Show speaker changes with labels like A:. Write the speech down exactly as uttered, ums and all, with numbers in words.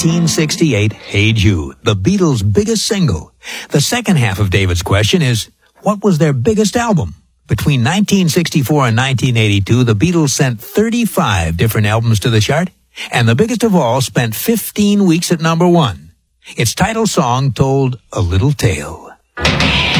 A: nineteen sixty-eight, Hey Jude, the Beatles' biggest single. The second half of David's question is, what was their biggest album? Between nineteen sixty-four and nineteen eighty-two, the Beatles sent thirty-five different albums to the chart, and the biggest of all spent fifteen weeks at number one. Its title song told a little tale.